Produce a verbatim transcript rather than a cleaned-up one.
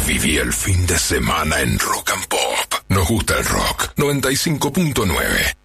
Viví el fin de semana en Rock and Pop. Nos gusta el rock. noventa y cinco punto nueve.